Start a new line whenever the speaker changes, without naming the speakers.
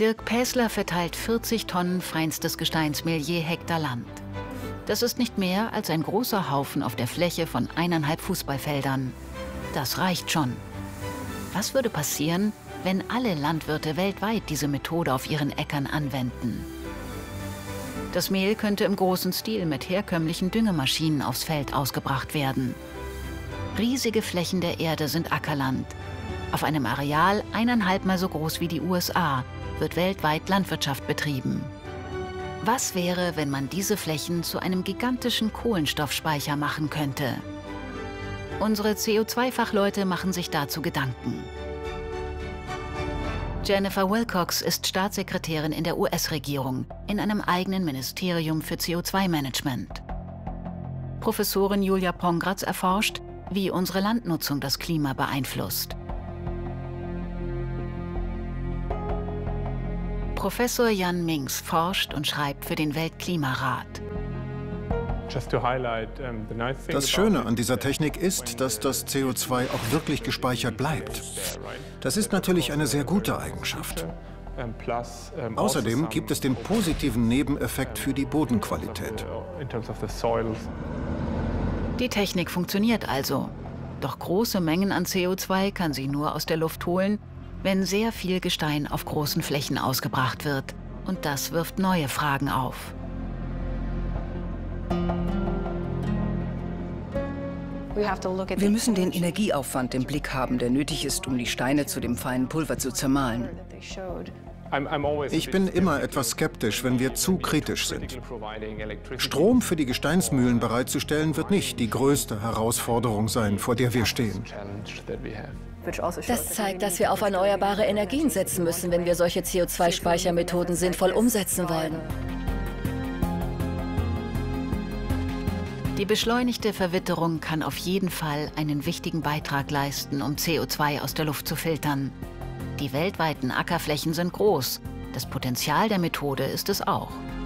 Dirk Päsler verteilt 40 Tonnen feinstes Gesteinsmehl je Hektar Land. Das ist nicht mehr als ein großer Haufen auf der Fläche von 1,5 Fußballfeldern. Das reicht schon. Was würde passieren, wenn alle Landwirte weltweit diese Methode auf ihren Äckern anwenden? Das Mehl könnte im großen Stil mit herkömmlichen Düngemaschinen aufs Feld ausgebracht werden. Riesige Flächen der Erde sind Ackerland. Auf einem Areal 1,5 Mal so groß wie die USA wird weltweit Landwirtschaft betrieben. Was wäre, wenn man diese Flächen zu einem gigantischen Kohlenstoffspeicher machen könnte? Unsere CO2-Fachleute machen sich dazu Gedanken. Jennifer Wilcox ist Staatssekretärin in der US-Regierung in einem eigenen Ministerium für CO2-Management. Professorin Julia Pongratz erforscht, wie unsere Landnutzung das Klima beeinflusst. Professor Jan Minks forscht und schreibt für den Weltklimarat.
Das Schöne an dieser Technik ist, dass das CO2 auch wirklich gespeichert bleibt. Das ist natürlich eine sehr gute Eigenschaft. Außerdem gibt es den positiven Nebeneffekt für die Bodenqualität.
Die Technik funktioniert also. Doch große Mengen an CO2 kann sie nur aus der Luft holen, wenn sehr viel Gestein auf großen Flächen ausgebracht wird. Und das wirft neue Fragen auf.
Wir müssen den Energieaufwand im Blick haben, der nötig ist, um die Steine zu dem feinen Pulver zu zermahlen.
Ich bin immer etwas skeptisch, wenn wir zu kritisch sind. Strom für die Gesteinsmühlen bereitzustellen, wird nicht die größte Herausforderung sein, vor der wir stehen.
Das zeigt, dass wir auf erneuerbare Energien setzen müssen, wenn wir solche CO2-Speichermethoden sinnvoll umsetzen wollen.
Die beschleunigte Verwitterung kann auf jeden Fall einen wichtigen Beitrag leisten, um CO2 aus der Luft zu filtern. Die weltweiten Ackerflächen sind groß. Das Potenzial der Methode ist es auch.